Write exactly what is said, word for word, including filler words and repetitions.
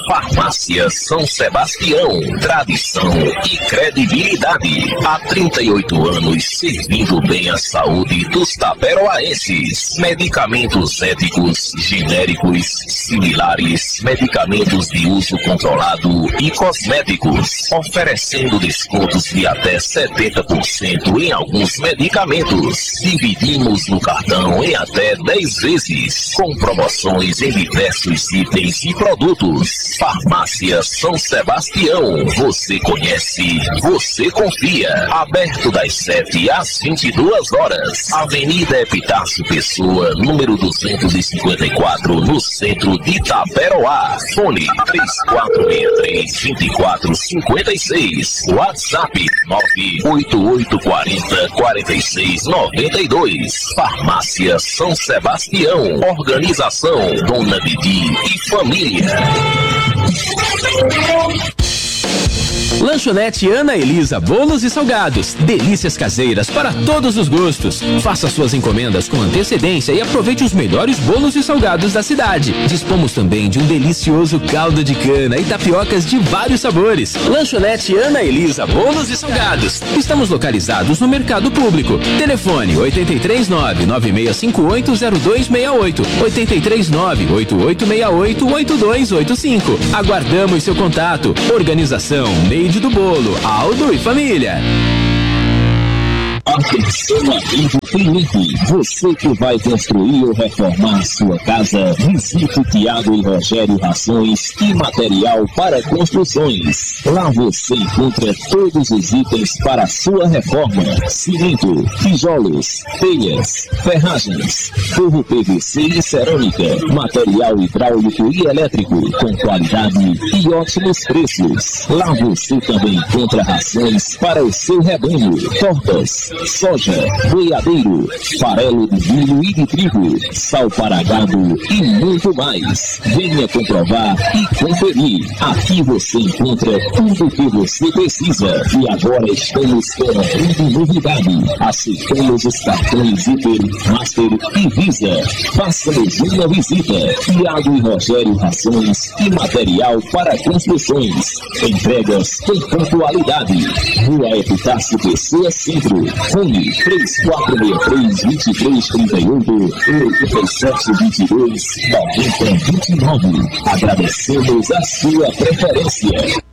Farmácia São Sebastião, tradição e credibilidade. Há trinta e oito anos servindo bem a saúde dos taperoaenses. Medicamentos éticos, genéricos, similares, medicamentos de uso controlado e cosméticos, oferecendo descontos de até setenta por cento em alguns medicamentos. Dividimos no cartão em até dez vezes, com promoções em diversos itens e produtos. Farmácia São Sebastião, você conhece, você confia. Aberto das sete às vinte e duas horas. Avenida Epitácio Pessoa, número duzentos e cinquenta e quatro, no centro de Itaperoá. Fone três quatro seis três, dois quatro cinco seis. WhatsApp nove oito oito quatro zero, quatro seis nove dois. Farmácia São Sebastião. Organização Dona Didi e Família. Lanchonete Ana Elisa Bolos e Salgados. Delícias caseiras para todos os gostos. Faça suas encomendas com antecedência e aproveite os melhores bolos e salgados da cidade. Dispomos também de um delicioso caldo de cana e tapiocas de vários sabores. Lanchonete Ana Elisa Bolos e Salgados. Estamos localizados no Mercado Público. Telefone oito três nove, nove seis cinco oito, zero dois seis oito, oito três nove, oito oito seis oito, oito dois oito cinco. Aguardamos seu contato. Organização Meide do Bolo, Aldo e Família. Atenção, amigo cliente, você que vai construir ou reformar sua casa, visite Tiago e Rogério Rações e Material para Construções. Lá você encontra todos os itens para a sua reforma: cimento, tijolos, telhas, ferragens, forro P V C e cerâmica, material hidráulico e elétrico com qualidade e ótimos preços. Lá você também encontra rações para o seu rebanho, tortas, soja, boiadeiro, farelo de milho e de trigo, sal para gado e muito mais. Venha comprovar e conferir. Aqui você encontra tudo o que você precisa. E agora estamos com uma grande novidade. Aceitamos os cartões Hiper, Master e Visa. Faça-nos uma visita. Tiago e Rogério Rações e Material para Construções. Entregas com pontualidade. Rua Epitácio Pessoa Centro. Fone três quatro seis três, dois três três oito, oito sete dois dois, nove zero dois nove. Agradecemos a sua preferência.